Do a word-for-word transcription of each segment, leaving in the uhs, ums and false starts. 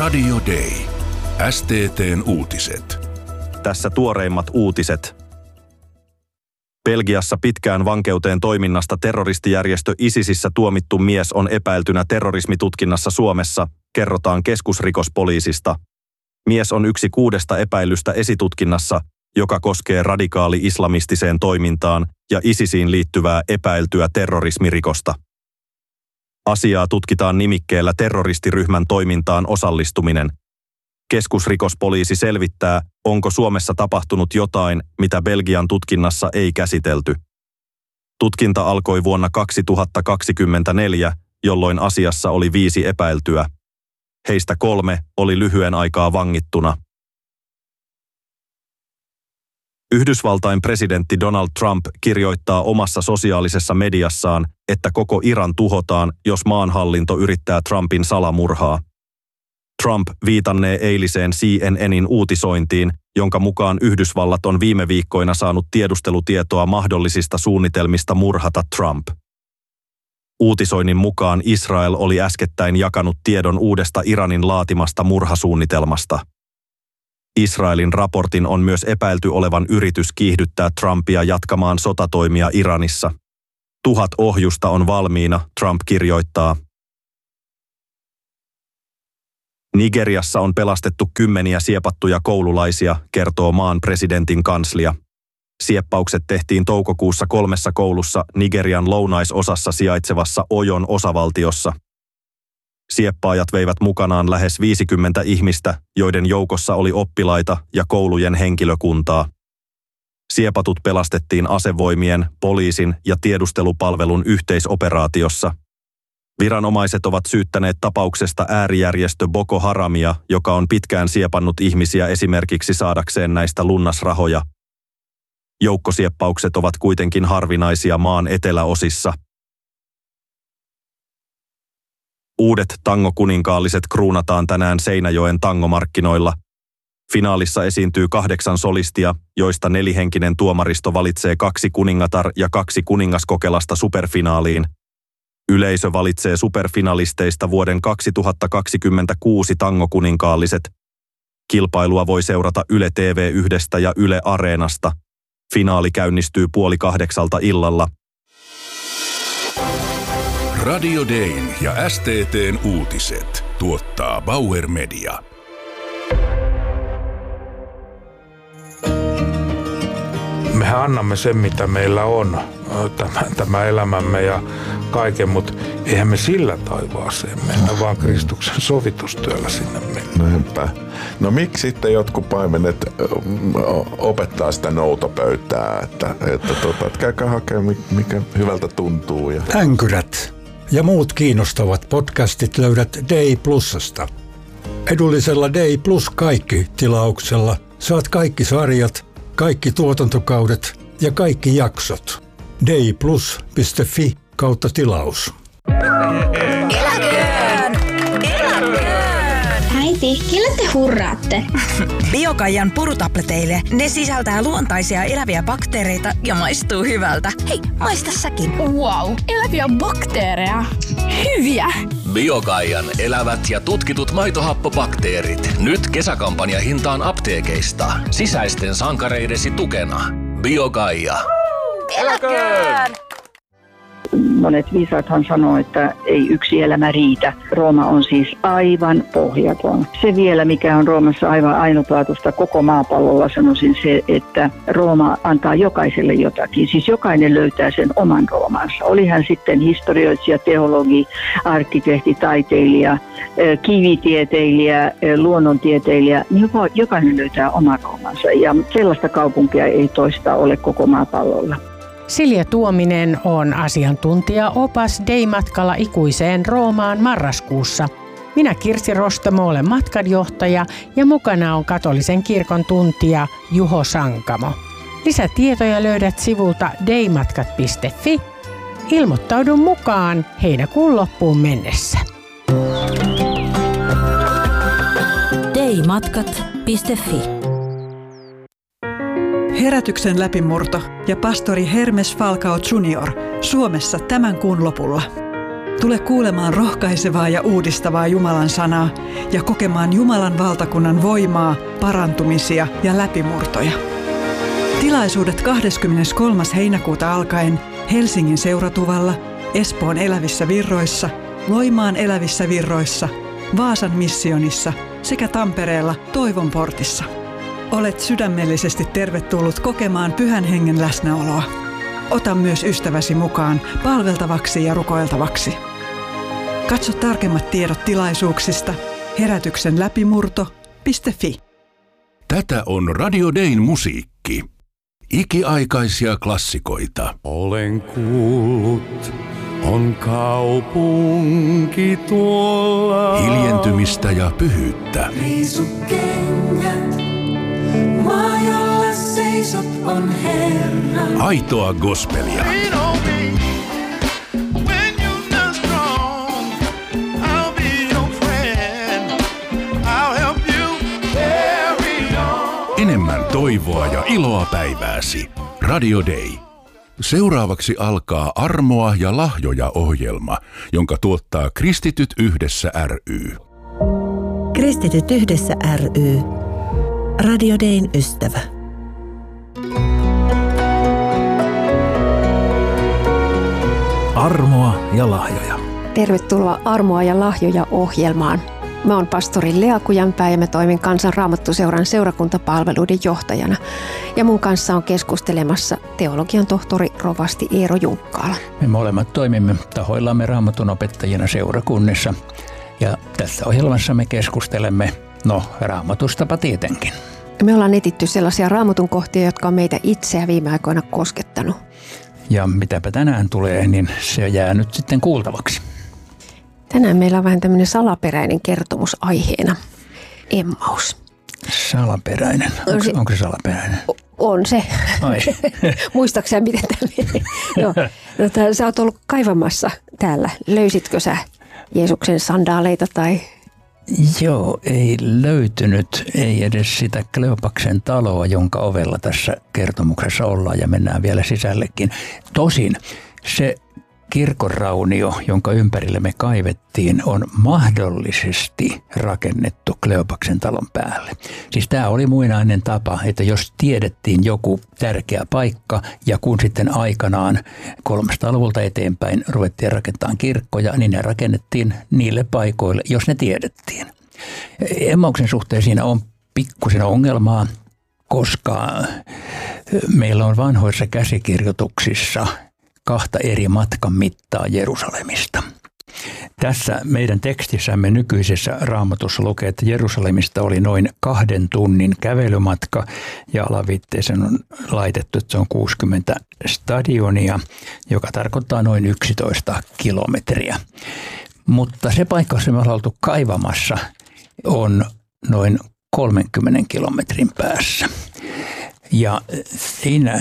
Radio Day. S T T:n uutiset. Tässä tuoreimmat uutiset. Belgiassa pitkään vankeuteen toiminnasta terroristijärjestö ISISissä tuomittu mies on epäiltynä terrorismitutkinnassa Suomessa, kerrotaan keskusrikospoliisista. Mies on yksi kuudesta epäilystä esitutkinnassa, joka koskee radikaali-islamistiseen toimintaan ja ISISiin liittyvää epäiltyä terrorismirikosta. Asiaa tutkitaan nimikkeellä terroristiryhmän toimintaan osallistuminen. Keskusrikospoliisi selvittää, onko Suomessa tapahtunut jotain, mitä Belgian tutkinnassa ei käsitelty. Tutkinta alkoi vuonna kaksituhattakaksikymmentäneljä, jolloin asiassa oli viisi epäiltyä. Heistä kolme oli lyhyen aikaa vangittuna. Yhdysvaltain presidentti Donald Trump kirjoittaa omassa sosiaalisessa mediassaan, että koko Iran tuhotaan, jos maanhallinto yrittää Trumpin salamurhaa. Trump viitannee eiliseen C N N:in uutisointiin, jonka mukaan Yhdysvallat on viime viikkoina saanut tiedustelutietoa mahdollisista suunnitelmista murhata Trump. Uutisoinnin mukaan Israel oli äskettäin jakanut tiedon uudesta Iranin laatimasta murhasuunnitelmasta. Israelin raportin on myös epäilty olevan yritys kiihdyttää Trumpia jatkamaan sotatoimia Iranissa. Tuhat ohjusta on valmiina, Trump kirjoittaa. Nigeriassa on pelastettu kymmeniä siepattuja koululaisia, kertoo maan presidentin kanslia. Sieppaukset tehtiin toukokuussa kolmessa koulussa Nigerian lounaisosassa sijaitsevassa Ojon osavaltiossa. Sieppaajat veivät mukanaan lähes viisikymmentä ihmistä, joiden joukossa oli oppilaita ja koulujen henkilökuntaa. Siepatut pelastettiin asevoimien, poliisin ja tiedustelupalvelun yhteisoperaatiossa. Viranomaiset ovat syyttäneet tapauksesta äärijärjestö Boko Haramia, joka on pitkään siepannut ihmisiä esimerkiksi saadakseen näistä lunnasrahoja. Joukkosieppaukset ovat kuitenkin harvinaisia maan eteläosissa. Uudet tangokuninkaalliset kruunataan tänään Seinäjoen tangomarkkinoilla. Finaalissa esiintyy kahdeksan solistia, joista nelihenkinen tuomaristo valitsee kaksi kuningatar- ja kaksi kuningaskokelasta superfinaaliin. Yleisö valitsee superfinalisteista vuoden kaksituhattakaksikymmentäkuusi tangokuninkaalliset. Kilpailua voi seurata Yle T V yhdestä ja Yle Areenasta. Finaali käynnistyy puoli kahdeksalta illalla. Radio Dayn ja S T T:n uutiset tuottaa Bauer Media. Mehän annamme sen, mitä meillä on, tämä, tämä elämämme ja kaiken, mutta eihän me sillä taivaaseen mennä, vaan Kristuksen sovitustyöllä sinne mennä. Näinpä. No miksi sitten jotkut paimenet opettaa sitä noutopöytää, että, että, tuota, että käykää hakemaan, mikä hyvältä tuntuu. Ja... Änkyrät ja muut kiinnostavat podcastit löydät Day Plusasta. Edullisella Day Plus kaikki -tilauksella saat kaikki sarjat, kaikki tuotantokaudet ja kaikki jaksot. dayplus piste fi kautta tilaus. Eläköön! Eläköön! Äiti, kelle te hurraatte? Biokaijan purutableteille. Ne sisältää luontaisia eläviä bakteereita ja maistuu hyvältä. Hei, maista säkin. Wow, eläviä bakteereja. Hyviä! Biokaijan elävät ja tutkitut maitohappobakteerit. Nyt kesäkampanjahintaan apteekeista. Sisäisten sankareidesi tukena. Biokaija. Eläköön! Monet viisaathan sanoo, että ei yksi elämä riitä. Rooma on siis aivan pohjaton. Se vielä, mikä on Roomassa aivan ainutlaatuista koko maapallolla, sanoisin se, että Rooma antaa jokaiselle jotakin. Siis jokainen löytää sen oman Roomansa. Oli hän sitten historioitsija, teologi, arkkitehti, taiteilija, kivitieteilijä, luonnontieteilijä, niin jokainen löytää oman Roomansa. Ja sellaista kaupunkia ei toista ole koko maapallolla. Silja Tuominen on asiantuntija-opas Day-matkalla ikuiseen Roomaan marraskuussa. Minä Kirsi Rostamo olen matkanjohtaja ja mukana on katolisen kirkon tuntija Juho Sankamo. Lisätietoja löydät sivulta daymatkat piste fi. Ilmoittaudu mukaan heinäkuun loppuun mennessä. daymatkat piste fi. Herätyksen läpimurto ja pastori Hermes Falcao junior Suomessa tämän kuun lopulla. Tule kuulemaan rohkaisevaa ja uudistavaa Jumalan sanaa ja kokemaan Jumalan valtakunnan voimaa, parantumisia ja läpimurtoja. Tilaisuudet kahdeskymmeneskolmas heinäkuuta alkaen Helsingin Seuratuvalla, Espoon Elävissä Virroissa, Loimaan Elävissä Virroissa, Vaasan missionissa sekä Tampereella Toivon portissa. Olet sydämellisesti tervetullut kokemaan Pyhän Hengen läsnäoloa. Ota myös ystäväsi mukaan palveltavaksi ja rukoiltavaksi. Katso tarkemmat tiedot tilaisuuksista herätyksen läpimurto piste fi. Tätä on Radio Dayn musiikki. Ikiaikaisia klassikoita. Olen kuullut, on kaupunki tuolla. Hiljentymistä ja pyhyyttä. Riisukengät, maa jolla seisot on Herra. Aitoa gospelia. Enemmän toivoa ja iloa päivääsi. Radio Day. Seuraavaksi alkaa Armoa ja lahjoja -ohjelma, jonka tuottaa Kristityt yhdessä ry. Kristityt yhdessä ry. Radio Dayn ystävä. Armoa ja lahjoja. Tervetuloa Armoa ja lahjoja -ohjelmaan. Mä oon pastori Lea Kujanpää ja mä toimin Kansan Raamattuseuran seurakuntapalveluiden johtajana. Ja mun kanssa on keskustelemassa teologian tohtori rovasti Eero Junkkaala. Me molemmat toimimme tahoillamme Raamatun opettajina seurakunnissa. Ja tässä ohjelmassa me keskustelemme, no Raamatustapa tietenkin. Me ollaan etitty sellaisia Raamatun kohtia, jotka on meitä itseä viime aikoina koskettanut. Ja mitäpä tänään tulee, niin se jää nyt sitten kuultavaksi. Tänään meillä on vähän tämmöinen salaperäinen kertomus aiheena. Emmaus. Salaperäinen? Onko, se, onko se salaperäinen? On se. Muistaakseni miten tämä menee? Joo. No, sä oot ollut kaivamassa täällä. Löysitkö sä Jeesuksen sandaaleita tai... Joo, ei löytynyt, ei edes sitä Kleopaksen taloa, jonka ovella tässä kertomuksessa ollaan ja mennään vielä sisällekin. Tosin se kirkonraunio, jonka ympärille me kaivettiin, on mahdollisesti rakennettu Kleopaksen talon päälle. Siis tämä oli muinainen tapa, että jos tiedettiin joku tärkeä paikka ja kun sitten aikanaan kolmesataaluvulta eteenpäin ruvettiin rakentamaan kirkkoja, niin ne rakennettiin niille paikoille, jos ne tiedettiin. Emmauksen suhteen siinä on pikkusen ongelmaa, koska meillä on vanhoissa käsikirjoituksissa kahta eri matkan mittaa Jerusalemista. Tässä meidän tekstissämme nykyisessä Raamatussa lukee, että Jerusalemista oli noin kahden tunnin kävelymatka ja alaviitteeseen on laitettu, että se on kuusikymmentä stadionia, joka tarkoittaa noin yksitoista kilometriä. Mutta se paikka, jossa me ollaan oltu kaivamassa, on noin kolmenkymmenen kilometrin päässä. Ja siinä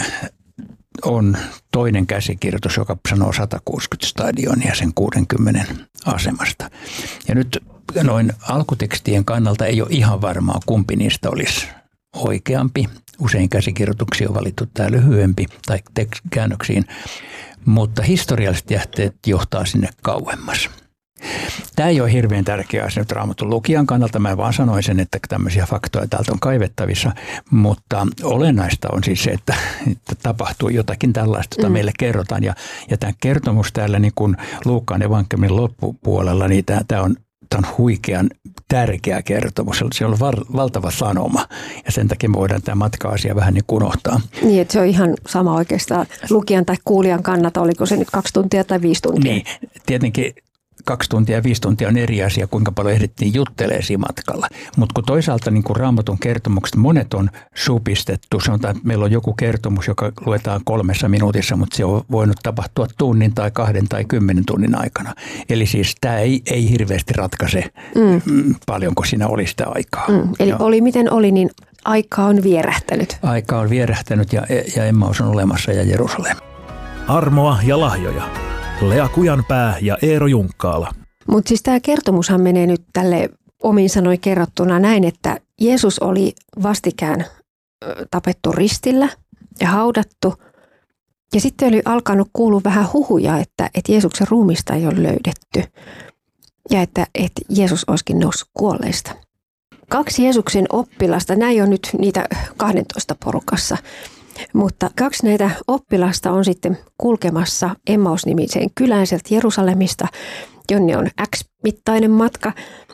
on toinen käsikirjoitus, joka sanoo sata kuusikymmentä stadionia sen kuudenkymmenen asemasta. Ja nyt noin alkutekstien kannalta ei ole ihan varmaa, kumpi niistä olisi oikeampi. Usein käsikirjoituksia on valittu tämä lyhyempi tai käännöksiin, mutta historialliset jähteet johtaa sinne kauemmas. Tämä ei ole hirveän tärkeä asia nyt Raamatun lukijan kannalta. Mä vaan sanoisin, että tämmöisiä faktoja täältä on kaivettavissa, mutta olennaista on siis se, että, että tapahtuu jotakin tällaista, jota mm. meille kerrotaan. Ja, ja tämä kertomus täällä niin kuin Luukkaan evankeliumin loppupuolella, niin tämä, tämä, on, tämä on huikean tärkeä kertomus. Se on var, valtava sanoma ja sen takia me voidaan tämä matka-asia vähän niin kuin unohtaa. Niin, että se on ihan sama oikeastaan lukijan tai kuulijan kannalta, oliko se nyt kaksi tuntia tai viisi tuntia? Niin, tietenkin. Kaksi tuntia ja viisi tuntia on eri asia, kuinka paljon ehdittiin juttelemaan siinä matkalla. Mutta kun toisaalta niin kun Raamatun kertomukset monet on supistettu, sanotaan, että meillä on joku kertomus, joka luetaan kolmessa minuutissa, mutta se on voinut tapahtua tunnin tai kahden tai kymmenen tunnin aikana. Eli siis tämä ei, ei hirveästi ratkaise mm. paljonko siinä oli sitä aikaa. Mm. Eli Joo. oli miten oli, niin aika on vierähtänyt. Aika on vierähtänyt ja, ja Emmaus on olemassa ja Jerusalem. Armoa ja lahjoja. Lea Kujanpää ja Eero Junkkaala. Mutta siis tämä kertomushan menee nyt tälle omin sanoin kerrottuna näin, että Jeesus oli vastikään tapettu ristillä ja haudattu. Ja sitten oli alkanut kuulua vähän huhuja, että, että Jeesuksen ruumista ei ole löydetty ja että, että Jeesus olisikin noussut kuolleista. Kaksi Jeesuksen oppilasta, nämä ei ole nyt niitä kaksitoista porukassa, mutta kaksi näitä oppilasta on sitten kulkemassa Emmaus-nimiseen kylään sieltä Jerusalemista, jonne on X-mittainen matka.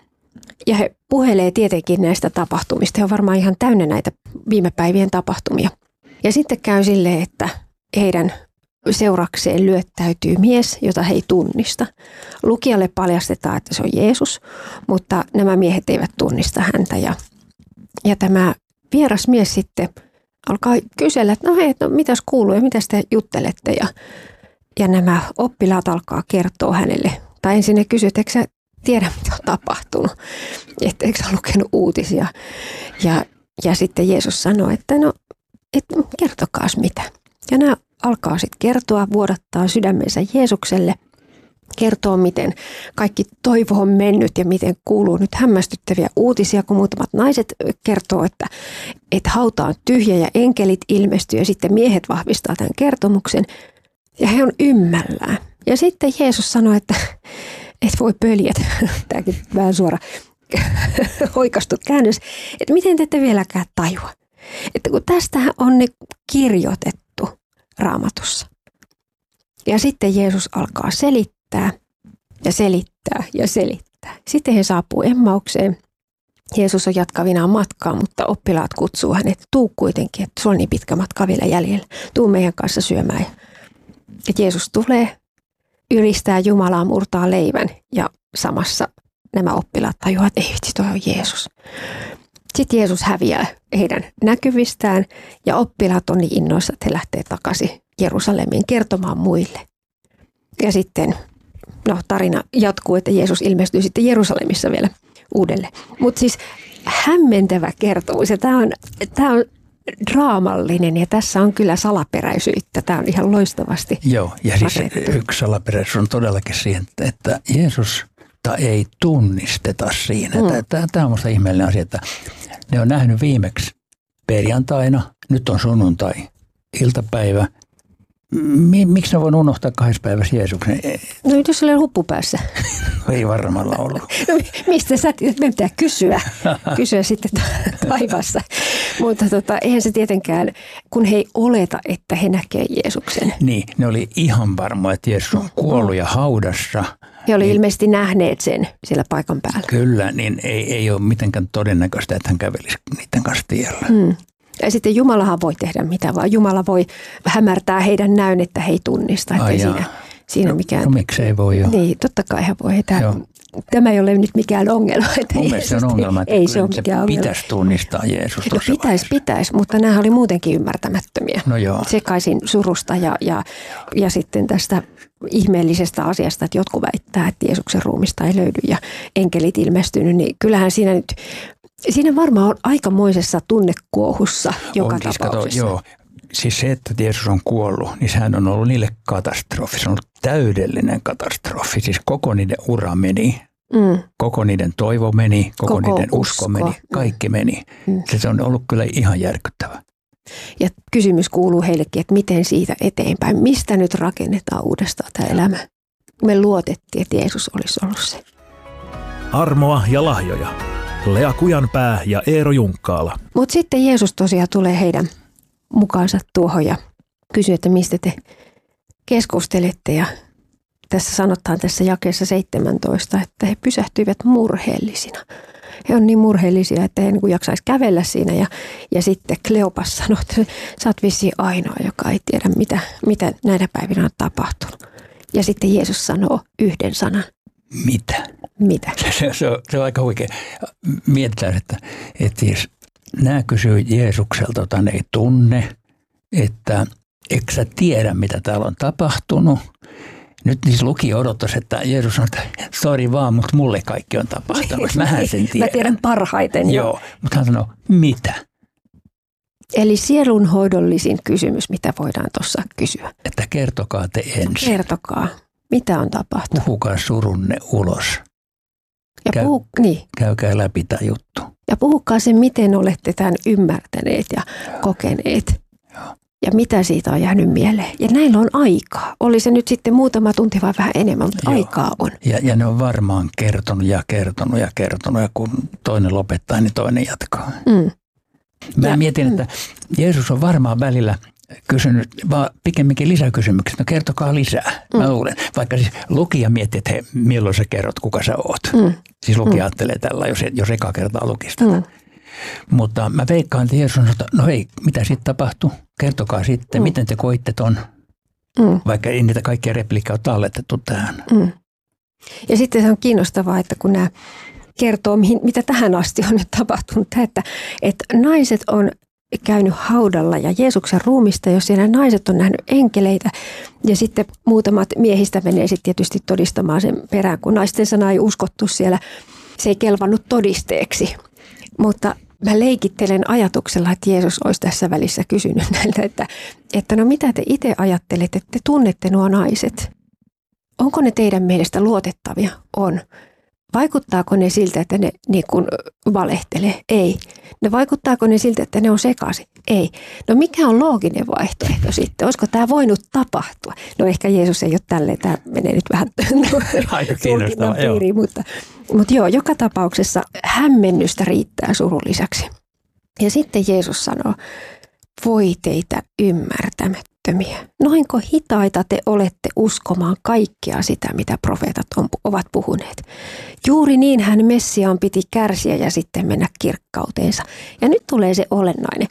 Ja he puhelee tietenkin näistä tapahtumista. He on varmaan ihan täynnä näitä viime päivien tapahtumia. Ja sitten käy silleen, että heidän seurakseen lyöttäytyy mies, jota he ei tunnista. Lukijalle paljastetaan, että se on Jeesus, mutta nämä miehet eivät tunnista häntä. Ja, ja tämä vieras mies sitten alkaa kysellä, että no hei, no mitäs kuuluu ja mitäs te juttelette. Ja, ja nämä oppilaat alkaa kertoa hänelle. Tai ensin ne kysyy, että eikö sä tiedä, mitä on tapahtunut. Että eikö sä lukenut uutisia. Ja, ja sitten Jeesus sanoi, että no, et kertokaas mitä. Ja nämä alkaa sitten kertoa, vuodattaa sydämensä Jeesukselle. Kertoo, miten kaikki toivo on mennyt ja miten kuuluu nyt hämmästyttäviä uutisia, kun muutamat naiset kertoo, että, että hauta on tyhjä ja enkelit ilmestyy ja sitten miehet vahvistaa tämän kertomuksen ja he on ymmällään. Ja sitten Jeesus sanoi, että et voi pöljet, tämäkin vähän suora oikastu käännös, että miten te ette vieläkään tajua. Että kun tästähän on ne kirjoitettu Raamatussa. Ja sitten Jeesus alkaa selittää ja selittää ja selittää. Sitten he saapuu Emmaukseen. Jeesus on jatkavinaan matkaa, mutta oppilaat kutsuu hänet. Tuu kuitenkin, että sulla on niin pitkä matka vielä jäljellä. Tuu meidän kanssa syömään. Et Jeesus tulee, ylistää Jumalaa, murtaa leivän ja samassa nämä oppilaat tajuavat, että ei vitsi, toi on Jeesus. Sitten Jeesus häviää heidän näkyvistään ja oppilaat on niin innoissa, että he lähtee takaisin Jerusalemiin kertomaan muille. Ja sitten no, tarina jatkuu, että Jeesus ilmestyy sitten Jerusalemissa vielä uudelleen. Mutta siis hämmentävä kertomus ja tämä on, tämä on draamallinen ja tässä on kyllä salaperäisyyttä. Tämä on ihan loistavasti. Joo, ja siis yksi salaperäisyys on todellakin siihen, että Jeesus ei tunnisteta siinä. Mm. Tämä on minusta ihmeellinen asia, että ne on nähnyt viimeksi perjantaina, nyt on sunnuntai, iltapäivä. Miksi ne voin unohtaa kahdessa päivässä Jeesuksen? No jos se oli huppu päässä. Ei varmaan ollut. No, mistä sä tiedät? Me pitää kysyä. Kysyä sitten taivaassa. Mutta tota, eihän se tietenkään, kun he ei oleta, että he näkee Jeesuksen. Niin, ne oli ihan varma, että Jeesus on kuollut ja haudassa. He oli niin, ilmeisesti nähneet sen siellä paikan päällä. Kyllä, niin ei, ei ole mitenkään todennäköistä, että hän kävelisi niiden kanssa tiellä. Hmm. Ja sitten Jumalahan voi tehdä mitä vaan. Jumala voi hämärtää heidän näyn, että he ei tunnista. Että ei siinä, siinä no, mikään... no miksei voi jo. Niin, totta kai hän voi. Tämä, tämä ei ole nyt mikään ongelma. Että mun mielestä se on ongelma, että ei se, ole se pitäisi tunnistaa Jeesus. No pitäisi, pitäisi, mutta nämä oli muutenkin ymmärtämättömiä. No joo. Sekaisin surusta ja, ja, ja sitten tästä ihmeellisestä asiasta, että jotkut väittää, että Jeesuksen ruumista ei löydy ja enkelit ilmestynyt, niin kyllähän siinä nyt... Siinä varmaan on aikamoisessa tunnekuohussa joka on, siis tapauksessa. Kato, joo. Siis se, että Jeesus on kuollut, niin sehän on ollut niille katastrofi. Se on ollut täydellinen katastrofi. Siis koko niiden ura meni, mm. koko niiden toivo meni, koko, koko niiden usko, usko meni, kaikki meni. Mm. Se on ollut kyllä ihan järkyttävä. Ja kysymys kuuluu heillekin, että miten siitä eteenpäin, mistä nyt rakennetaan uudestaan tämä elämä. Me luotettiin, että Jeesus olisi ollut se. Armoa ja lahjoja. Lea Kujanpää ja Eero Junkkaala. Mutta sitten Jeesus tosiaan tulee heidän mukaansa tuohon ja kysyy, että mistä te keskustelette. Ja tässä sanotaan tässä jakeessa seitsemäntoista, että he pysähtyivät murheellisina. He on niin murheellisia, että he ei niin jaksaisi kävellä siinä. Ja, ja sitten Kleopas sanoi, että sä oot vissiin ainoa, joka ei tiedä, mitä, mitä näinä päivinä on tapahtunut. Ja sitten Jeesus sanoo yhden sanan. Mitä? Mitä? Se, se, on, se on aika huikea. Mietitään, että, että siis nämä kysyy Jeesukselta, jota ne ei tunne, että eikö sä tiedä, mitä täällä on tapahtunut. Nyt siis lukija odottaisi, että Jeesus sanoo, että sori vaan, mutta mulle kaikki on tapahtunut. Mähän sen tiedän. Mä tiedän parhaiten. Joo, jo. Mutta hän sanoo, mitä? Eli sielunhoidollisin kysymys, mitä voidaan tuossa kysyä. Että kertokaa te ensin. Kertokaa. Mitä on tapahtunut? Puhukaa surunne ulos. Ja Käy, puhu, niin. Käykää läpi tämä juttu. Ja puhukaa sen, miten olette tämän ymmärtäneet ja kokeneet. Joo. ja mitä siitä on jäänyt mieleen. Ja näillä on aikaa. Oli se nyt sitten muutama tunti vai vähän enemmän, mutta Joo. aikaa on. Ja, ja ne on varmaan kertonut ja kertonut ja kertonut ja kun toinen lopettaa, niin toinen jatkaa. Mm. Mä ja, mietin, että mm. Jeesus on varmaan välillä kysynyt, vaan pikemminkin lisäkysymykset. No kertokaa lisää, mä mm. luulen. Vaikka siis lukija miettii, että hei, milloin sä kerrot, kuka sä oot. Mm. Siis lukija mm. ajattelee tällä, jos, jos eka kertaa lukista. Mm. Mutta mä veikkaan, että Jeesus on sanonut, no hei, mitä sitten tapahtui? Kertokaa sitten, mm. miten te koitte ton, mm. vaikka ei niitä kaikkia repliikkaa ole talletettu tähän. Mm. Ja sitten se on kiinnostavaa, että kun nämä kertoo, mihin, mitä tähän asti on nyt tapahtunut, että, että naiset on käynyt haudalla ja Jeesuksen ruumista, jos siellä naiset on nähnyt enkeleitä ja sitten muutamat miehistä menee sitten tietysti todistamaan sen perään, kun naisten sana ei uskottu siellä, se ei kelvannut todisteeksi. Mutta mä leikittelen ajatuksella, että Jeesus olisi tässä välissä kysynyt näiltä, että, että no mitä te itse ajattelette, että te tunnette nuo naiset? Onko ne teidän mielestä luotettavia? On. Vaikuttaako ne siltä, että ne niin kuin valehtelee? Ei. No vaikuttaako ne siltä, että ne on sekaisin? Ei. No mikä on looginen vaihtoehto sitten? Olisiko tämä voinut tapahtua? No ehkä Jeesus ei ole tälleen, tämä menee nyt vähän tulkinnan piiriin, mutta, mutta joo, joka tapauksessa hämmennystä riittää surun lisäksi. Ja sitten Jeesus sanoo, voi teitä ymmärtämättömiä. Noinko hitaita te olette uskomaan kaikkea sitä, mitä profeetat on, ovat puhuneet. Juuri niin hän Messiaan piti kärsiä ja sitten mennä kirkkauteensa. Ja nyt tulee se olennainen.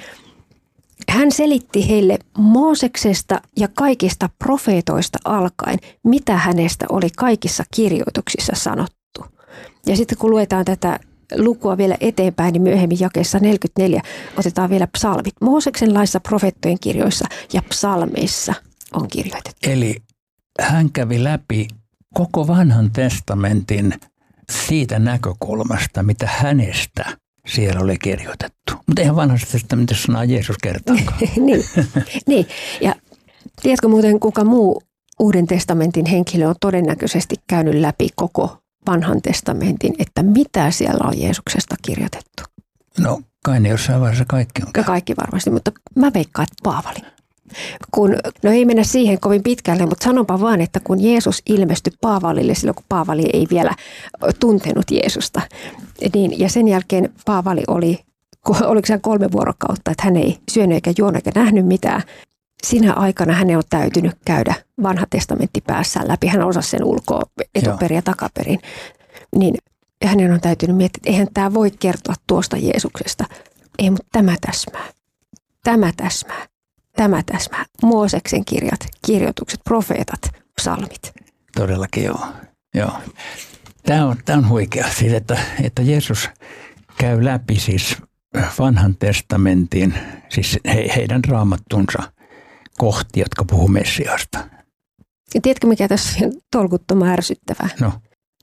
Hän selitti heille Mooseksesta ja kaikista profeetoista alkaen, mitä hänestä oli kaikissa kirjoituksissa sanottu. Ja sitten kun luetaan tätä lukua vielä eteenpäin, niin myöhemmin jakeessa neljäkymmentäneljä otetaan vielä psalmit. Mooseksen laissa, profeettojen kirjoissa ja psalmeissa on kirjoitettu. Eli hän kävi läpi koko vanhan testamentin siitä näkökulmasta, mitä hänestä siellä oli kirjoitettu. Mutta eihän vanhassa testamentissa sanaa Jeesus kertaakaan. niin, niin, ja tiedätkö muuten, kuka muu Uuden testamentin henkilö on todennäköisesti käynyt läpi koko vanhan testamentin, että mitä siellä on Jeesuksesta kirjoitettu? No kai ne jossain vaiheessa kaikki on käynyt. Kaikki varmasti, mutta mä veikkaan, että Paavali. Kun, no ei mennä siihen kovin pitkälle, mutta sanonpa vaan, että kun Jeesus ilmestyi Paavalille silloin, kun Paavali ei vielä tuntenut Jeesusta, niin, ja sen jälkeen Paavali oli, oliko se kolme vuorokautta, että hän ei syönyt eikä juonut eikä nähnyt mitään. Sinä aikana hänen on täytynyt käydä vanha testamentti päässään läpi. Hän osasi sen ulkoa etuperin ja takaperin. Niin hänen on täytynyt miettiä, että eihän tämä voi kertoa tuosta Jeesuksesta. Ei, mutta tämä täsmää. Tämä täsmää. Tämä täsmää. Mooseksen kirjat, kirjoitukset, profeetat, psalmit. Todellakin joo. joo. Tämä on, tämä on huikea, siis että, että Jeesus käy läpi siis vanhan testamentin, siis he, heidän raamattunsa kohti, jotka puhuu Messiasta. Ja tiedätkö, mikä tässä on tolkuttoman ärsyttävää? No.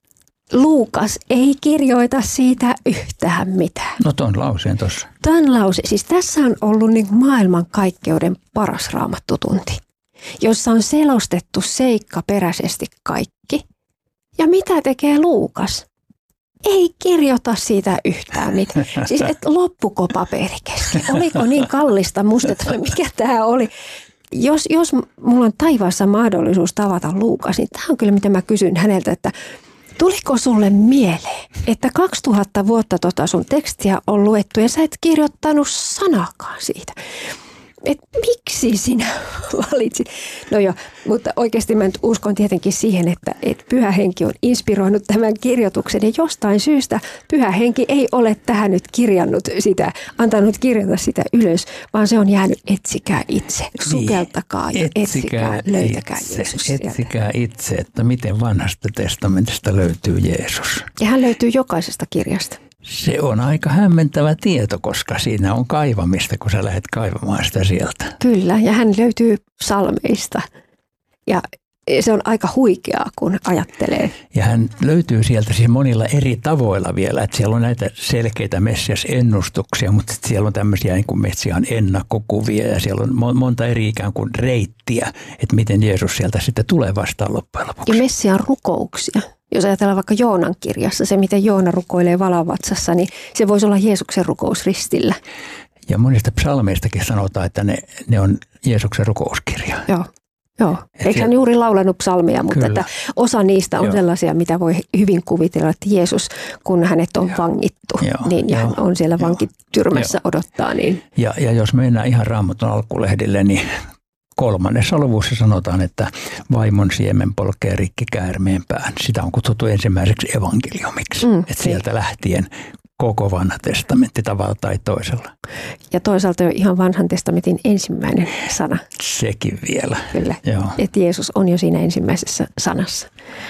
Luukas ei kirjoita siitä yhtään mitään. No ton lauseen tuossa. Ton lause, siis tässä on ollut niin maailmankaikkeuden paras raamattutunti, jossa on selostettu seikkaperäisesti kaikki. Ja mitä tekee Luukas? Ei kirjoita siitä yhtään mitään. Siis et loppuko paperi kesken? Oliko niin kallista mustetta, mikä tämä oli? Jos, jos mulla on taivaassa mahdollisuus tavata Luukas, niin tämä on kyllä mitä mä kysyn häneltä, että tuliko sulle mieleen, että kaksituhatta vuotta tota sun tekstiä on luettu ja sä et kirjoittanut sanakaan siitä? Että miksi sinä valitsit? No joo, mutta oikeasti mä nyt uskon tietenkin siihen, että, että Pyhä Henki on inspiroinut tämän kirjoituksen ja jostain syystä Pyhä Henki ei ole tähän nyt kirjannut sitä, antanut kirjata sitä ylös, vaan se on jäänyt etsikää itse, sukeltakaa ja etsikää, etsikää löytäkää itse, Jeesus. Etsikää itse, että miten vanhasta testamentista löytyy Jeesus. Ja hän löytyy jokaisesta kirjasta. Se on aika hämmentävä tieto, koska siinä on kaivamista, kun sä lähdet kaivamaan sitä sieltä. Kyllä, ja hän löytyy psalmeista. Ja se on aika huikeaa, kun ajattelee. Ja hän löytyy sieltä siis monilla eri tavoilla vielä. Että siellä on näitä selkeitä Messias-ennustuksia, mutta siellä on tämmöisiä niin kuin Messiaan ennakkokuvia ja siellä on monta eri ikään kuin reittiä, että miten Jeesus sieltä sitten tulee vastaan loppujen lopuksi. Ja Messiaan rukouksia. Jos ajatellaan vaikka Joonan kirjassa, se miten Joona rukoilee valavatsassa, niin se voisi olla Jeesuksen rukous ristillä. Ja monista psalmeistakin sanotaan, että ne, ne on Jeesuksen rukouskirja. Joo. Joo, eikö hän juuri laulanut psalmia, mutta että osa niistä on Joo. sellaisia, mitä voi hyvin kuvitella, että Jeesus, kun hänet on Joo. vangittu, Joo. niin ja hän on siellä Joo. vankityrmässä Joo. odottaa. Niin. Ja, ja jos mennään ihan Raamatun alkulehdille, niin kolmannessa luvussa sanotaan, että vaimon siemen polkee rikki käärmeen pään. Sitä on kutsuttu ensimmäiseksi evankeliumiksi, mm, että sieltä lähtien koko vanha testamentti tavalla tai toisella. Ja toisaalta jo ihan vanhan testamentin ensimmäinen sana. Sekin vielä. Kyllä, Joo. että Jeesus on jo siinä ensimmäisessä sanassa.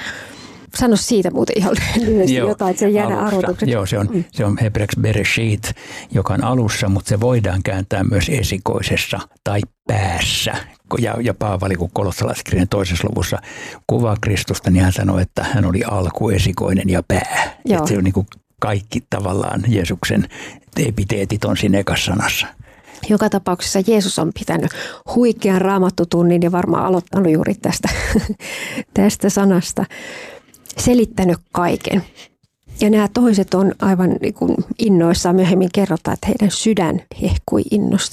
Sano siitä muuten ihan lyhyesti Joo, jotain, että se jäädä arvotukseksi. Joo, se on, mm. se on hebreaksi bereshit, joka on alussa, mutta se voidaan kääntää myös esikoisessa tai päässä. Ja, ja Paavali, kun kolossalaiskirjan toisessa luvussa kuvaa Kristusta, niin hän sanoi, että hän oli alku, esikoinen ja pää. Että se on niin kuin kaikki tavallaan Jeesuksen epiteetit on siinä ekassa sanassa. Joka tapauksessa Jeesus on pitänyt huikean raamattutunnin ja varmaan aloittanut juuri tästä, tästä sanasta. Selittänyt kaiken. Ja nämä toiset on aivan niin kuin innoissaan. Myöhemmin kerrotaan, että heidän sydän hehkui innosta.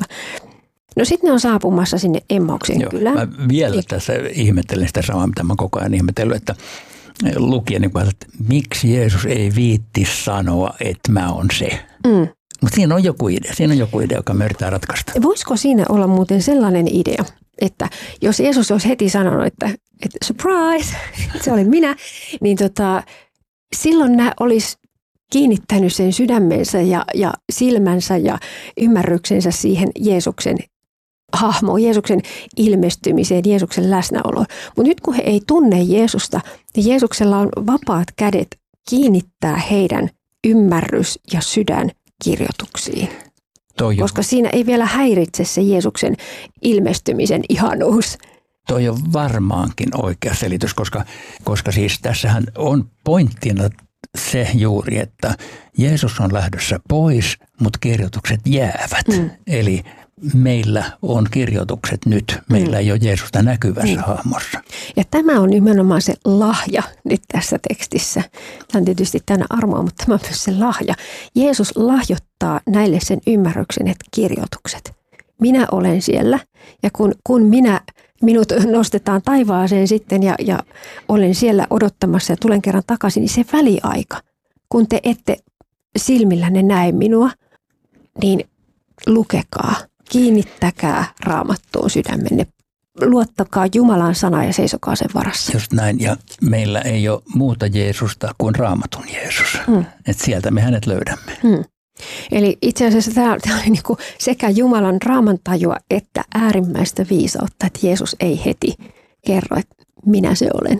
No sitten ne on saapumassa sinne Emmauksen Joo, kylään. Mä vielä tässä ihmettelen sitä samaa, mitä mä koko ajan ihmetellyt, että lukien niin kuin, että miksi Jeesus ei viitti sanoa, että mä oon se. Mm. Mutta siinä on joku idea. Siinä on joku idea, joka me yritetään ratkaista. Voisiko siinä olla muuten sellainen idea, että jos Jeesus olisi heti sanonut, että, että surprise, se oli minä, niin tota, silloin nämä olisi kiinnittänyt sen sydämensä ja, ja silmänsä ja ymmärryksensä siihen Jeesuksen hahmoon, Jeesuksen ilmestymiseen, Jeesuksen läsnäoloon. Mutta nyt kun he ei tunne Jeesusta, niin Jeesuksella on vapaat kädet kiinnittää heidän ymmärrys ja sydän kirjoituksiin. Toi Koska siinä ei vielä häiritse se Jeesuksen ilmestymisen ihanuus. Toi on varmaankin oikea selitys, koska, koska siis tässähän on pointtina se juuri, että Jeesus on lähdössä pois, mutta kirjoitukset jäävät. Mm. Eli meillä on kirjoitukset nyt. Meillä mm. ei ole Jeesusta näkyvässä mm. hahmossa. Ja tämä on nimenomaan se lahja nyt tässä tekstissä. Tämä on tietysti tänä armoa, mutta tämä on myös se lahja. Jeesus lahjoittaa näille sen ymmärryksen, että kirjoitukset. Minä olen siellä ja kun, kun minä, minut nostetaan taivaaseen sitten ja, ja olen siellä odottamassa ja tulen kerran takaisin, niin se väliaika, kun te ette silmillänne näe minua, niin lukekaa. Kiinnittäkää Raamattuun sydämenne. Luottakaa Jumalan sanaa ja seisokaa sen varassa. Just näin. Ja meillä ei ole muuta Jeesusta kuin Raamatun Jeesus. Mm. Että sieltä me hänet löydämme. Mm. Eli itse asiassa tämä, tämä oli niin kuin sekä Jumalan raamantajua että äärimmäistä viisautta, että Jeesus ei heti kerro, että minä se olen.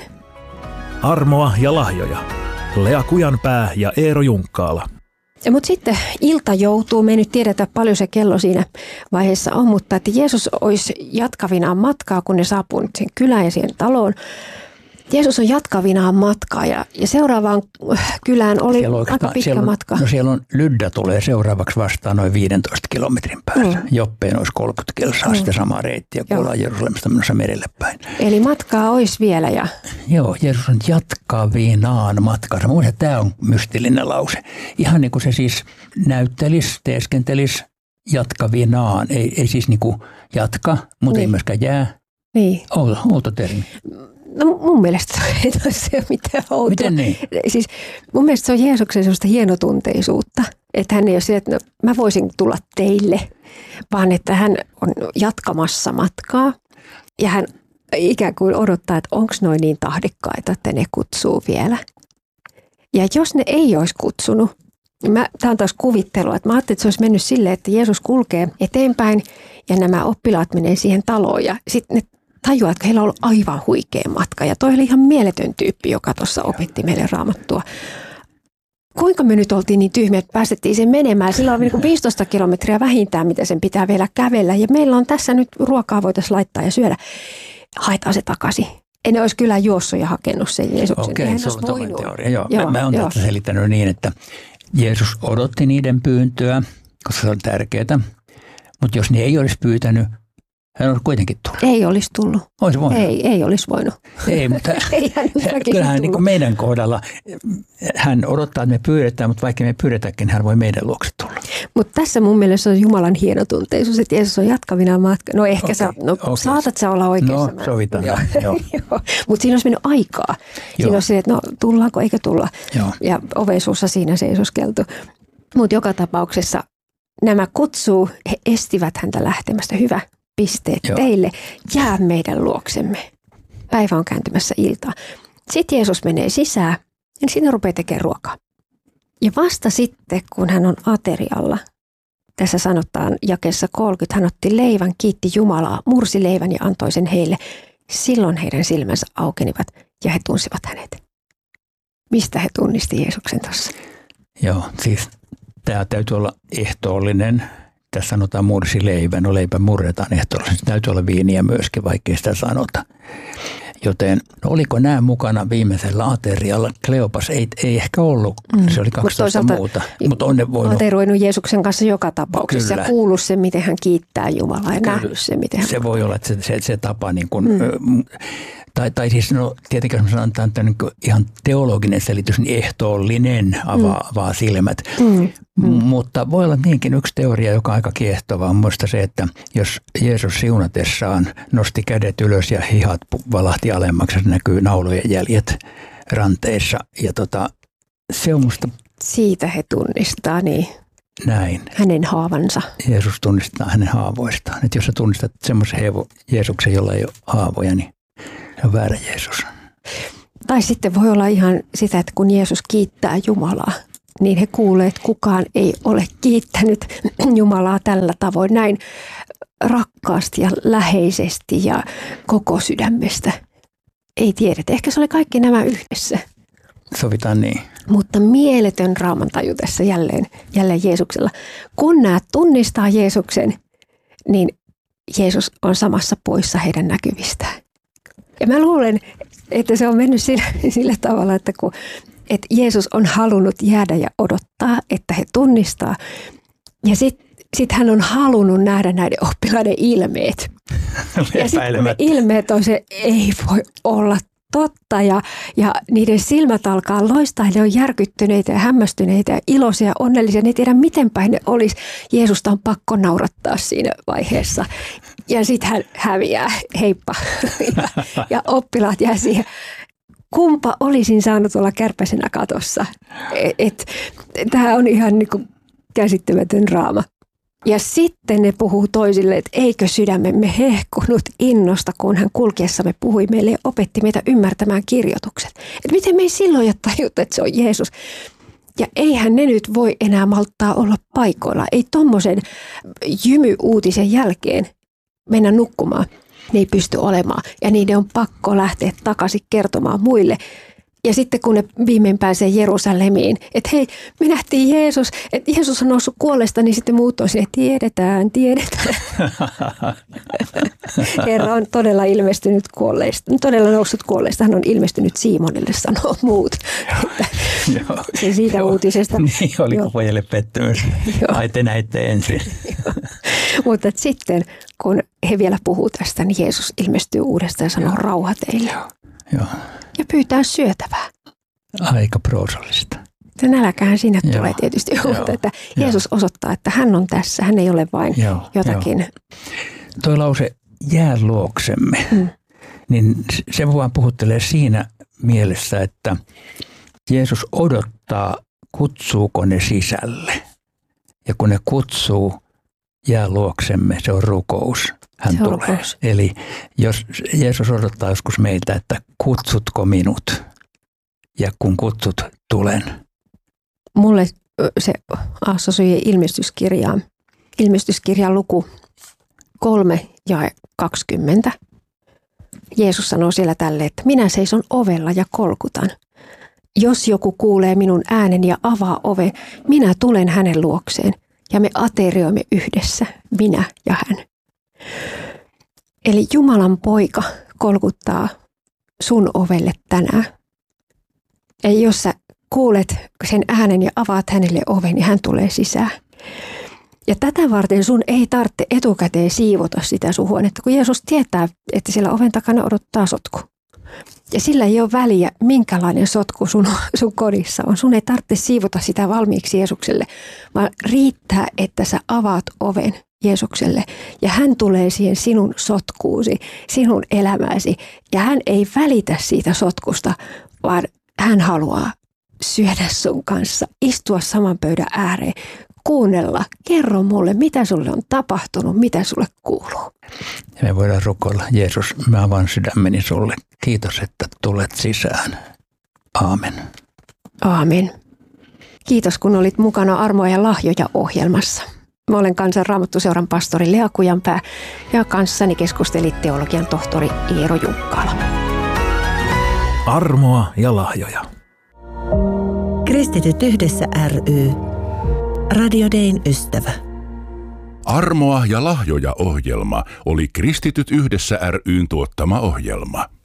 Armoa ja lahjoja. Lea Kujanpää ja Eero Junkkaala. Mutta sitten ilta joutuu, me ei nyt tiedetä paljon se kello siinä vaiheessa on, mutta että Jeesus olisi jatkavinaan matkaa, kun ne saapuu nyt sen kylään ja siihen taloon. Jeesus on jatkavinaan matkaa ja, ja seuraavaan kylään oli on, aika pitkä siellä on, matka. No siellä on Lydda tulee seuraavaksi vastaan noin viidentoista kilometrin päässä. Mm. Joppeen olisi kolmekymmentä kilsaa, mm. sitä samaa reittiä, kun ollaan Jerusalemista menossa merelle päin. Eli matkaa olisi vielä. Ja... Joo, Jeesus on jatkavinaan matkansa. Mun mielestä tämä on mystillinen lause. Ihan niin kuin se siis näyttelisi, teeskentelisi jatkavinaan. Ei, ei siis niin kuin jatka, mutta niin. ei myöskään jää. Niin. Outo termi. No mun mielestä ei ole mitään outoa. Miten niin? Siis mun mielestä se on Jeesuksen sellaista hienotunteisuutta, että hän ei ole sillä, että no, mä voisin tulla teille, vaan että hän on jatkamassa matkaa ja hän ikään kuin odottaa, että onko noin niin tahdikkaita, että ne kutsuu vielä. Ja jos ne ei olisi kutsunut, niin tämä on taas kuvittelua, että mä ajattelin, että se olisi mennyt silleen, että Jeesus kulkee eteenpäin ja nämä oppilaat menee siihen taloon ja sitten ne tajuaa, että heillä on ollut aivan huikea matka. Ja toi oli ihan mieletön tyyppi, joka tuossa opetti meille Raamattua. Kuinka me nyt oltiin niin tyhmiä, että päästettiin sen menemään? Sillä on niin viisitoista kilometriä vähintään, mitä sen pitää vielä kävellä. Ja meillä on tässä nyt ruokaa voitaisiin laittaa ja syödä. Haetaan se takaisin. En olisi kyllä juossut ja hakenut sen Jeesuksen. Okei, se on toinen teoria. Joo, joo, mä, mä olen tätä selittänyt niin, että Jeesus odotti niiden pyyntöä, koska se on tärkeää. Mutta jos ne ei olisi pyytänyt, hän olisi kuitenkin tullut. Ei olisi tullut. Olisi voinut. Ei, ei olisi voinut. Ei, mutta kyllähän niin kuin meidän kohdalla hän odottaa, että me pyydetään, mutta vaikka me pyydetäänkin, hän voi meidän luokse tulla. Mutta tässä mun mielestä on Jumalan hienotunteisuus, että Jeesus on jatkavina matka. No ehkä okay, sä, no, okay. saatat sä olla oikeassa. No sovitaan. Joo. Joo. Mutta siinä olisi mennyt aikaa. Siinä olisi se, että no tullaanko eikä tulla. Joo. Ja ovesuussa siinä seisoskeltu. Mutta joka tapauksessa nämä kutsuu, he estivät häntä lähtemästä. Hyvä, pisteet Joo. teille. Jää meidän luoksemme. Päivä on kääntymässä iltaa. Sitten Jeesus menee sisään ja siinä rupeaa tekemään ruokaa. Ja vasta sitten, kun hän on aterialla, tässä sanotaan jakeessa kolmekymmentä, hän otti leivän, kiitti Jumalaa, mursi leivän ja antoi sen heille. Silloin heidän silmänsä aukenivat ja he tunsivat hänet. Mistä he tunnisti Jeesuksen tuossa? Joo, siis tämä täytyy olla ehtoollinen. Tässä sanotaan mursi leivän, no leipä murretaan ehtoollisesti. Täytyy olla viiniä myöskin, vaikkei sitä sanota. Joten no oliko nämä mukana viimeisellä aterialla? Kleopas ei, ei ehkä ollut, mm. se oli kaksitoista Mut muuta. Mutta on ne voinut. Ateroinut Jeesuksen kanssa joka tapauksessa Kyllä. ja kuullut se, miten hän kiittää Jumalaa ja Kyllä. nähnyt se, miten hän... Se voi olla, että se, se, se tapa niin kuin... Mm. Tai, tai siis no tietenkin jos sanotaan, että on niin ihan teologinen selitys, niin ehtoollinen avaa, mm. avaa silmät. Mm. Mm. Mutta voi olla niinkin yksi teoria, joka on aika kiehtova. On muista se, että jos Jeesus siunatessaan nosti kädet ylös ja hihat valahti alemmaksi, se näkyy naulojen jäljet ranteissa. Ja tota, se on musta... Siitä he tunnistaa, niin. Näin. Hänen haavansa. Jeesus tunnistaa hänen haavoistaan. Että jos sä tunnistat semmoisen Jeesuksen, jolla ei ole haavoja, niin se on väärä Jeesus. Tai sitten voi olla ihan sitä, että kun Jeesus kiittää Jumalaa, niin he kuulee, että kukaan ei ole kiittänyt Jumalaa tällä tavoin näin rakkaasti ja läheisesti ja koko sydämestä. Ei tiedetä. Ehkä se oli kaikki nämä yhdessä. Sovitaan niin. Mutta mieletön raamantaju tässä jälleen, jälleen Jeesuksella. Kun nämä tunnistaa Jeesuksen, niin Jeesus on samassa poissa heidän näkyvistään. Ja mä luulen, että se on mennyt sillä, sillä tavalla, että, kun, että Jeesus on halunnut jäädä ja odottaa, että he tunnistaa. Ja sitten sit hän on halunnut nähdä näiden oppilaiden ilmeet. Ja sitten ne ilmeet on se, ei voi olla totta. Ja, ja niiden silmät alkaa loistaa. Ne on järkyttyneitä ja hämmästyneitä ja iloisia ja onnellisia. Ne ei tiedä, miten päin ne olisi. Jeesusta on pakko naurattaa siinä vaiheessa. Ja sitten hän häviää, heippa, ja, ja oppilaat jää siihen. Kumpa olisin saanut olla kärpäisenä katossa? Tämä on ihan niin kuin käsittämätön draama. Ja sitten ne puhuu toisille, että eikö sydämemme hehkunut innosta, kun hän kulkiessamme puhui meille ja opetti meitä ymmärtämään kirjoitukset. Että miten me ei silloin jo tajuttu, että se on Jeesus. Ja eihän ne nyt voi enää malttaa olla paikoilla. Ei tommosen jymy-uutisen jälkeen mennä nukkumaan. Ne ei pysty olemaan ja niiden on pakko lähteä takaisin kertomaan muille. Ja sitten kun ne viimein pääsee Jerusalemiin, että hei, me nähtiin Jeesus, että Jeesus on noussut kuolleesta, niin sitten muut on sinne, tiedetään, tiedetään. Herra on todella ilmestynyt kuolleista, todella noussut kuolleista, hän on ilmestynyt Siimonille, sanoo muut. Se siitä uutisesta. Niin, oliko pojalle pettymys? Ai te näitte ensin. Mutta sitten, kun he vielä puhuu tästä, niin Jeesus ilmestyy uudestaan ja sanoo rauha teille. Joo. Ja pyytää syötävää. Aika proosallista. Se nälkähän siinä Joo. tulee tietysti, mutta että Jeesus osoittaa, että hän on tässä, hän ei ole vain Joo. jotakin. Joo. Toi lause, jää luoksemme, hmm. niin se vaan puhuttelee siinä mielessä, että Jeesus odottaa, kutsuuko ne sisälle. Ja kun ne kutsuu, jää luoksemme, se on rukous. Hän tulee. Rukous. Eli jos Jeesus odottaa joskus meiltä, että kutsutko minut ja kun kutsut, tulen. Mulle se assosioi ilmestyskirjaan. Ilmestyskirjan luku kolme ja kaksikymmentä. Jeesus sanoo siellä tälle, että minä seison ovella ja kolkutan. Jos joku kuulee minun ääneni ja avaa oven, minä tulen hänen luokseen ja me aterioimme yhdessä, minä ja hän. Eli Jumalan poika kolkuttaa sun ovelle tänään. Ja jos sä kuulet sen äänen ja avaat hänelle oven, niin hän tulee sisään. Ja tätä varten sun ei tarvitse etukäteen siivota sitä sun huonetta, kun Jeesus tietää, että siellä oven takana odottaa sotku. Ja sillä ei ole väliä, minkälainen sotku sun, sun kodissa on. Sun ei tarvitse siivota sitä valmiiksi Jeesukselle, vaan riittää, että sä avaat oven Jeesukselle ja hän tulee siihen sinun sotkuusi, sinun elämääsi ja hän ei välitä siitä sotkusta, vaan hän haluaa syödä sun kanssa, istua saman pöydän ääreen, kuunnella, kerro mulle, mitä sulle on tapahtunut, mitä sulle kuuluu. Ja me voidaan rukoilla, Jeesus, mä avaan sydämeni sulle. Kiitos, että tulet sisään. Aamen. Aamen. Kiitos, kun olit mukana Armoa ja lahjoja -ohjelmassa. Mä olen Kansan Raamattuseuran pastori Lea Kujanpää ja kanssani keskusteli teologian tohtori Eero Junkkala. Armoa ja lahjoja. Kristityt yhdessä ry. Radio Dayn ystävä. Armoa ja lahjoja -ohjelma oli Kristityt yhdessä ry:n tuottama ohjelma.